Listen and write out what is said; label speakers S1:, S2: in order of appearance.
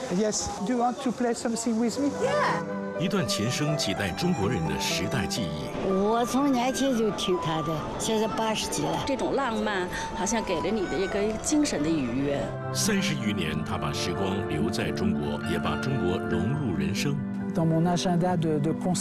S1: Yes, do you want to play something with me?
S2: Yeah.
S3: 一段前生几代中国人的时代记忆。
S4: 我从年轻就听他的，现在80几了。
S2: 这种浪漫好像给了你的一个精神的愉悦。
S3: 30余年，他把时光留在中国，也把中国融入人生。
S1: Dans mon agenda de